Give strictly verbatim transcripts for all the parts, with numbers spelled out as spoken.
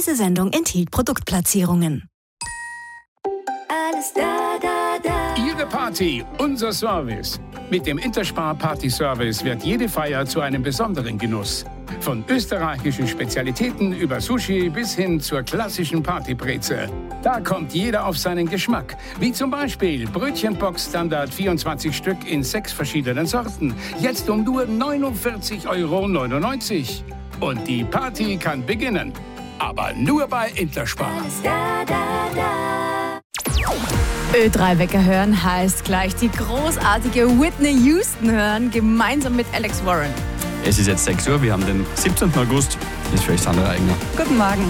Diese Sendung enthielt Produktplatzierungen. Alles da, da, da. Ihre Party, unser Service. Mit dem Interspar Party Service wird jede Feier zu einem besonderen Genuss. Von österreichischen Spezialitäten über Sushi bis hin zur klassischen Partybreze. Da kommt jeder auf seinen Geschmack. Wie zum Beispiel Brötchenbox Standard vierundzwanzig Stück in sechs verschiedenen Sorten. Jetzt um nur neunundvierzig Euro neunundneunzig. Und die Party kann beginnen. Aber nur bei Interspar. Alles da, da, da. Ö drei Wecker hören heißt gleich die großartige Whitney Houston hören, gemeinsam mit Alex Warren. Es ist jetzt sechs Uhr, wir haben den siebzehnten August. Das ist für euch Sandra Eigner. Guten Morgen.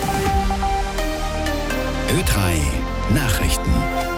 Ö drei Nachrichten.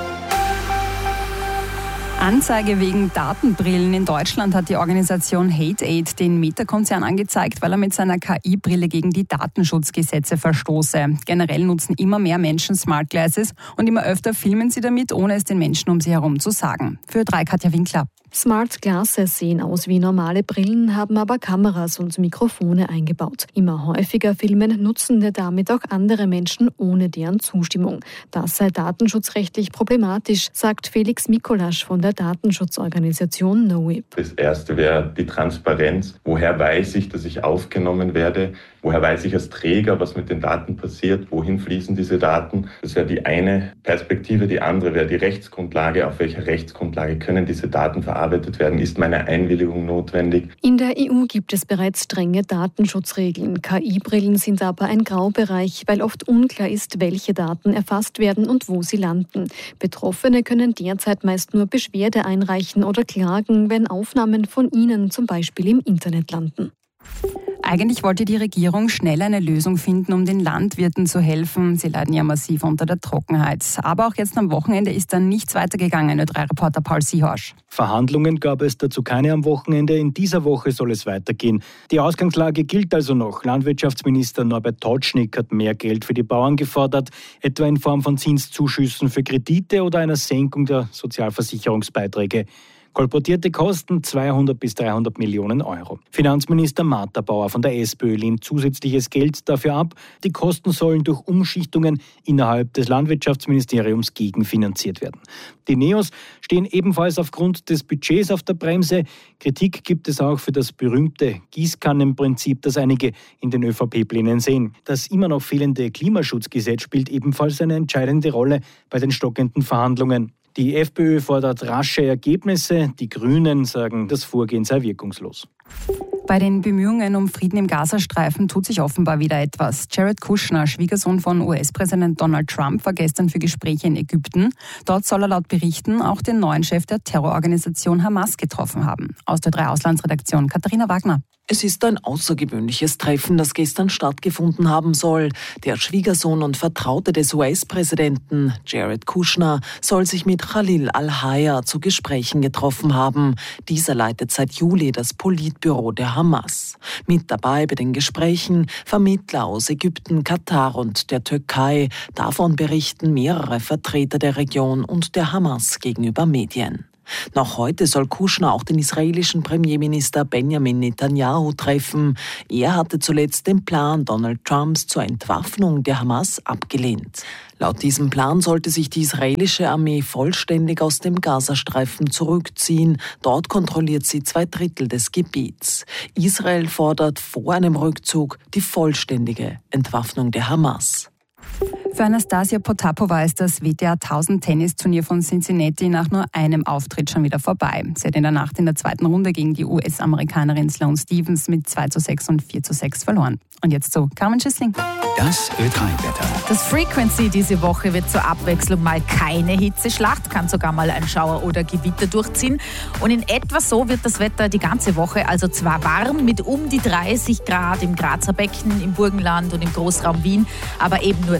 Anzeige wegen Datenbrillen. In Deutschland hat die Organisation HateAid den Meta-Konzern angezeigt, weil er mit seiner K I-Brille gegen die Datenschutzgesetze verstoße. Generell nutzen immer mehr Menschen Smart Glasses und immer öfter filmen sie damit, ohne es den Menschen um sie herum zu sagen. Für Ö drei Katja Winkler. Smart Glasses sehen aus wie normale Brillen, haben aber Kameras und Mikrofone eingebaut. Immer häufiger filmen Nutzende damit auch andere Menschen ohne deren Zustimmung. Das sei datenschutzrechtlich problematisch, sagt Felix Mikolasch von der Datenschutzorganisation NoWip. Das erste wäre die Transparenz. Woher weiß ich, dass ich aufgenommen werde? Woher weiß ich als Träger, was mit den Daten passiert? Wohin fließen diese Daten? Das wäre die eine Perspektive. Die andere wäre die Rechtsgrundlage. Auf welcher Rechtsgrundlage können diese Daten verarbeitet werden? Ist meine Einwilligung notwendig? In der E U gibt es bereits strenge Datenschutzregeln. K I-Brillen sind aber ein Graubereich, weil oft unklar ist, welche Daten erfasst werden und wo sie landen. Betroffene können derzeit meist nur Beschwerde einreichen oder klagen, wenn Aufnahmen von ihnen zum Beispiel im Internet landen. Eigentlich wollte die Regierung schnell eine Lösung finden, um den Landwirten zu helfen. Sie leiden ja massiv unter der Trockenheit. Aber auch jetzt am Wochenende ist dann nichts weitergegangen, Ö drei Reporter Paul Sihorsch. Verhandlungen gab es dazu keine am Wochenende. In dieser Woche soll es weitergehen. Die Ausgangslage gilt also noch. Landwirtschaftsminister Norbert Totschnig hat mehr Geld für die Bauern gefordert, etwa in Form von Zinszuschüssen für Kredite oder einer Senkung der Sozialversicherungsbeiträge. Kolportierte Kosten zweihundert bis dreihundert Millionen Euro. Finanzminister Martha Bauer von der SPÖ lehnt zusätzliches Geld dafür ab. Die Kosten sollen durch Umschichtungen innerhalb des Landwirtschaftsministeriums gegenfinanziert werden. Die Neos stehen ebenfalls aufgrund des Budgets auf der Bremse. Kritik gibt es auch für das berühmte Gießkannenprinzip, das einige in den Ö V P-Plänen sehen. Das immer noch fehlende Klimaschutzgesetz spielt ebenfalls eine entscheidende Rolle bei den stockenden Verhandlungen. Die FPÖ fordert rasche Ergebnisse, die Grünen sagen, das Vorgehen sei wirkungslos. Bei den Bemühungen um Frieden im Gazastreifen tut sich offenbar wieder etwas. Jared Kushner, Schwiegersohn von U S-Präsident Donald Trump, war gestern für Gespräche in Ägypten. Dort soll er laut Berichten auch den neuen Chef der Terrororganisation Hamas getroffen haben. Aus der drei Auslandsredaktion Katharina Wagner. Es ist ein außergewöhnliches Treffen, das gestern stattgefunden haben soll. Der Schwiegersohn und Vertraute des U S-Präsidenten, Jared Kushner, soll sich mit Khalil al-Hayya zu Gesprächen getroffen haben. Dieser leitet seit Juli das Politbüro der Hamas. Mit dabei bei den Gesprächen Vermittler aus Ägypten, Katar und der Türkei. Davon berichten mehrere Vertreter der Region und der Hamas gegenüber Medien. Noch heute soll Kushner auch den israelischen Premierminister Benjamin Netanyahu treffen. Er hatte zuletzt den Plan Donald Trumps zur Entwaffnung der Hamas abgelehnt. Laut diesem Plan sollte sich die israelische Armee vollständig aus dem Gazastreifen zurückziehen. Dort kontrolliert sie zwei Drittel des Gebiets. Israel fordert vor einem Rückzug die vollständige Entwaffnung der Hamas. Für Anastasia Potapova ist das W T A tausend Tennisturnier von Cincinnati nach nur einem Auftritt schon wieder vorbei. Sie hat in der Nacht in der zweiten Runde gegen die U S-Amerikanerin Sloane Stephens mit zwei zu sechs und vier zu sechs verloren. Und jetzt zu Carmen Schüssling. Das Ö drei Wetter. Das Frequency diese Woche wird zur Abwechslung mal keine Hitzeschlacht, kann sogar mal ein Schauer oder Gewitter durchziehen. Und in etwa so wird das Wetter die ganze Woche, also zwar warm mit um die dreißig Grad im Grazer Becken, im Burgenland und im Großraum Wien, aber eben nur Zeit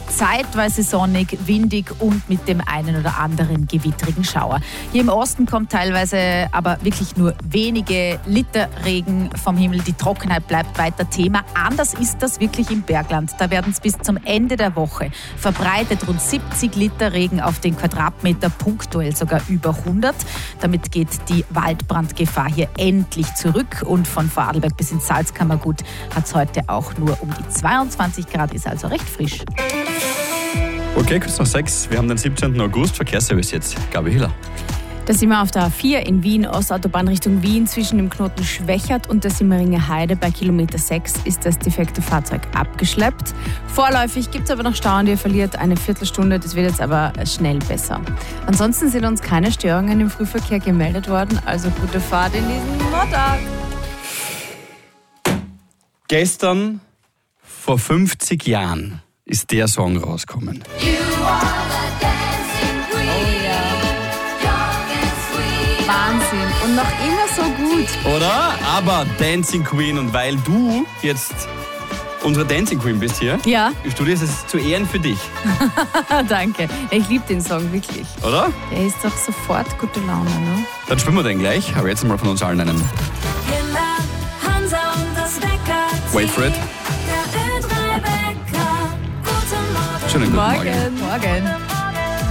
zeitweise sonnig, windig und mit dem einen oder anderen gewittrigen Schauer. Hier im Osten kommt teilweise aber wirklich nur wenige Liter Regen vom Himmel. Die Trockenheit bleibt weiter Thema. Anders ist das wirklich im Bergland. Da werden es bis zum Ende der Woche verbreitet rund siebzig Liter Regen auf den Quadratmeter, punktuell sogar über hundert. Damit geht die Waldbrandgefahr hier endlich zurück. Und von Vorarlberg bis ins Salzkammergut hat es heute auch nur um die zweiundzwanzig Grad, ist also recht frisch. Okay, kurz nach sechs. Wir haben den siebzehnten August. Verkehrsservice jetzt. Gabi Hiller. Da sind wir auf der A vier in Wien, Ostautobahn Richtung Wien. Zwischen dem Knoten Schwächert und der Simmeringer Heide bei Kilometer sechs ist das defekte Fahrzeug abgeschleppt. Vorläufig gibt es aber noch Stau und ihr verliert eine Viertelstunde. Das wird jetzt aber schnell besser. Ansonsten sind uns keine Störungen im Frühverkehr gemeldet worden. Also gute Fahrt in diesen Montag. Gestern, vor fünfzig Jahren, ist der Song rausgekommen. Wahnsinn und noch immer so gut. Oder? Aber Dancing Queen, und weil du jetzt unsere Dancing Queen bist hier, ja, ich studiere es zu Ehren für dich. Danke. Ich liebe den Song wirklich. Oder? Der ist doch sofort gute Laune, ne? Dann spielen wir den gleich. Aber jetzt mal von uns allen einen. Wait for it. Schönen guten Morgen. Morgen. Morgen.